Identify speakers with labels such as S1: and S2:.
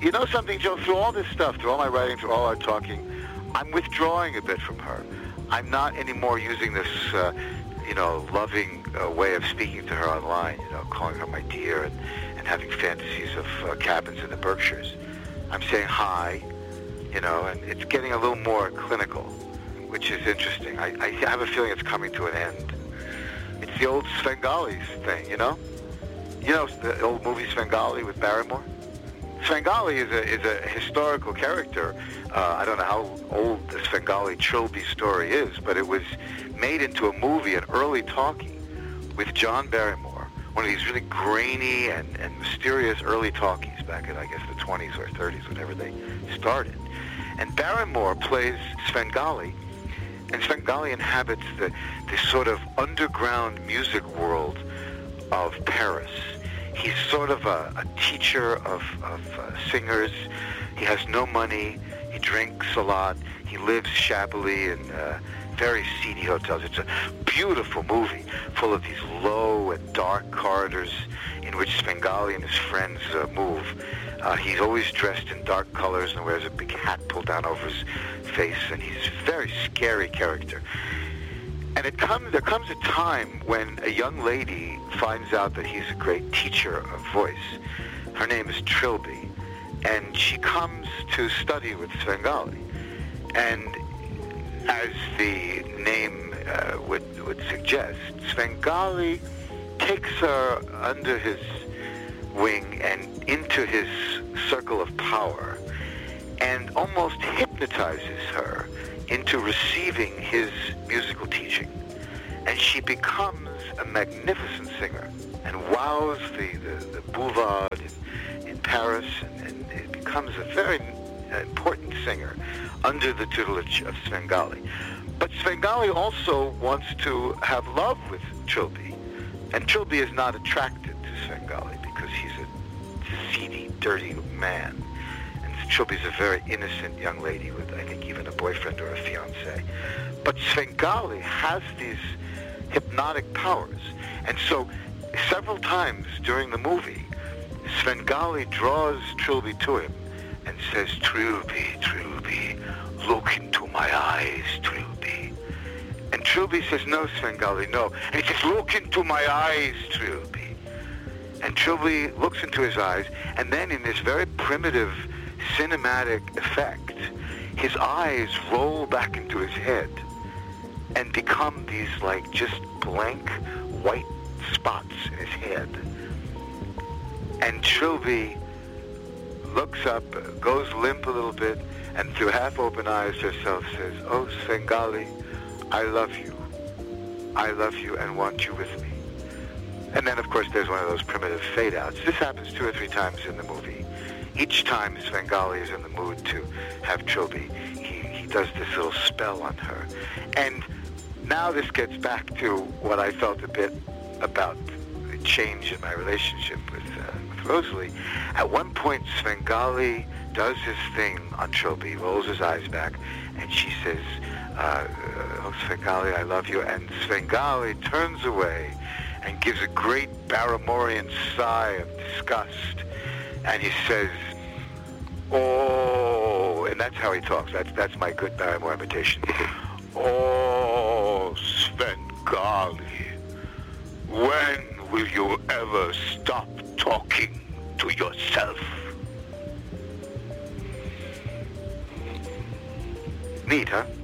S1: you know something, Joe? Through all this stuff, through all my writing, through all our talking, I'm withdrawing a bit from her. I'm not anymore using this, loving way of speaking to her online, calling her my dear and having fantasies of cabins in the Berkshires. I'm saying hi, and it's getting a little more clinical, which is interesting. I have a feeling it's coming to an end. It's the old Svengali thing, You know the old movie Svengali with Barrymore? Svengali is a historical character. I don't know how old the Svengali Trilby story is, but it was made into a movie, an early talkie, with John Barrymore, one of these really grainy and mysterious early talkies back in, I guess, the 20s or 30s, whenever they started. And Barrymore plays Svengali, and Svengali inhabits the sort of underground music world of Paris. He's sort of a teacher of singers. He has no money. He drinks a lot. He lives shabbily in very seedy hotels. It's a beautiful movie full of these low and dark corridors in which Svengali and his friends move. He's always dressed in dark colors and wears a big hat pulled down over his face, and he's a very scary character. And there comes a time when a young lady finds out that he's a great teacher of voice. Her name is Trilby, and she comes to study with Svengali. And as the name would suggest, Svengali takes her under his wing and into his circle of power and almost hypnotizes her into receiving his musical teaching. And she becomes a magnificent singer and wows the boulevard in Paris, and it becomes a very important singer under the tutelage of Svengali. But Svengali also wants to have love with Trilby, and Trilby is not attracted to Svengali because he's a seedy, dirty man. Trilby's a very innocent young lady with, I think, even a boyfriend or a fiancé. But Svengali has these hypnotic powers. And so several times during the movie, Svengali draws Trilby to him and says, Trilby, Trilby, look into my eyes, Trilby. And Trilby says, no, Svengali, no. And he says, look into my eyes, Trilby. And Trilby looks into his eyes, and then in this very primitive cinematic effect, his eyes roll back into his head and become these just blank white spots in his head. And Trilby looks up, goes limp a little bit, and through half-open eyes herself says, oh, Svengali, I love you and want you with me. And then, of course, there's one of those primitive fade-outs. This happens 2 or 3 times in the movie. Each time Svengali is in the mood to have Trilby, he does this little spell on her. And now this gets back to what I felt a bit about the change in my relationship with Rosalie. At one point, Svengali does his thing on Trilby, rolls his eyes back, and she says, oh, Svengali, I love you. And Svengali turns away and gives a great Barrymorian sigh of disgust. And he says, oh, and that's how he talks. That's my good Barrymore imitation. Oh, Svengali, when will you ever stop talking to yourself? Neat, huh?